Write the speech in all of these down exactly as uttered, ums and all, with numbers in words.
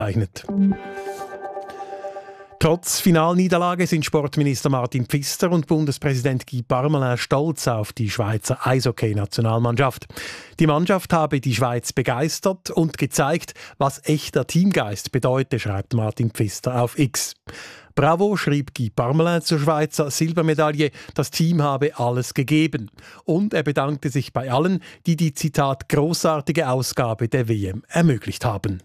bezeichnet. Trotz Finalniederlage sind Sportminister Martin Pfister und Bundespräsident Guy Parmelin stolz auf die Schweizer Eishockey-Nationalmannschaft. Die Mannschaft habe die Schweiz begeistert und gezeigt, was echter Teamgeist bedeutet, schreibt Martin Pfister auf X. Bravo, schrieb Guy Parmelin zur Schweizer Silbermedaille, das Team habe alles gegeben. Und er bedankte sich bei allen, die die, Zitat, großartige Ausgabe der W M ermöglicht haben.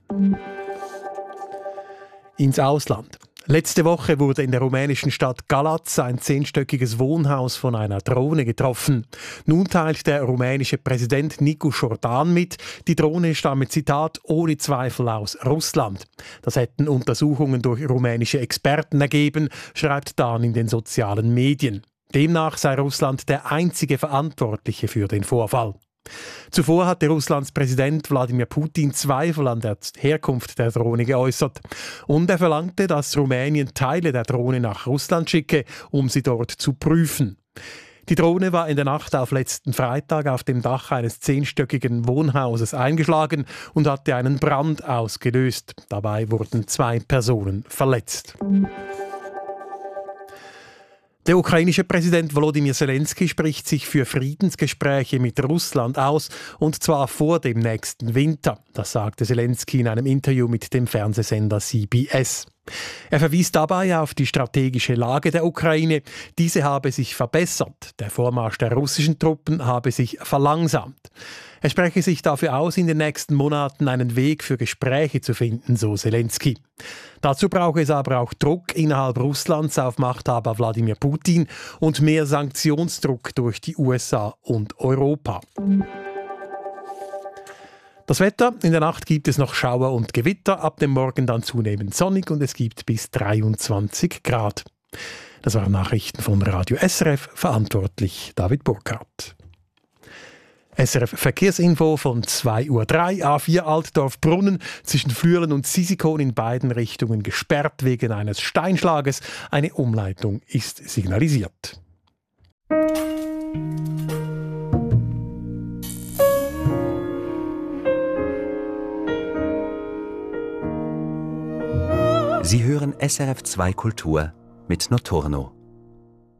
Ins Ausland. Letzte Woche wurde in der rumänischen Stadt Galați ein zehnstöckiges Wohnhaus von einer Drohne getroffen. Nun teilt der rumänische Präsident Nicu Jordan mit, die Drohne stamme, Zitat, ohne Zweifel aus Russland. Das hätten Untersuchungen durch rumänische Experten ergeben, schreibt Dan in den sozialen Medien. Demnach sei Russland der einzige Verantwortliche für den Vorfall. Zuvor hatte Russlands Präsident Wladimir Putin Zweifel an der Herkunft der Drohne geäußert. Und er verlangte, dass Rumänien Teile der Drohne nach Russland schicke, um sie dort zu prüfen. Die Drohne war in der Nacht auf letzten Freitag auf dem Dach eines zehnstöckigen Wohnhauses eingeschlagen und hatte einen Brand ausgelöst. Dabei wurden zwei Personen verletzt. Der ukrainische Präsident Volodymyr Zelensky spricht sich für Friedensgespräche mit Russland aus, und zwar vor dem nächsten Winter. Das sagte Zelensky in einem Interview mit dem Fernsehsender C B S. Er verwies dabei auf die strategische Lage der Ukraine. Diese habe sich verbessert. Der Vormarsch der russischen Truppen habe sich verlangsamt. Er spreche sich dafür aus, in den nächsten Monaten einen Weg für Gespräche zu finden, so Zelensky. Dazu brauche es aber auch Druck innerhalb Russlands auf Machthaber Wladimir Putin und mehr Sanktionsdruck durch die U S A und Europa. Das Wetter: In der Nacht gibt es noch Schauer und Gewitter, ab dem Morgen dann zunehmend sonnig und es gibt bis dreiundzwanzig Grad. Das waren Nachrichten von Radio S R F, verantwortlich David Burkhardt. S R F Verkehrsinfo von zwei Uhr drei, A vier Altdorf-Brunnen zwischen Flüelen und Sisikon in beiden Richtungen gesperrt wegen eines Steinschlages. Eine Umleitung ist signalisiert. Sie hören S R F zwei Kultur mit Notorno.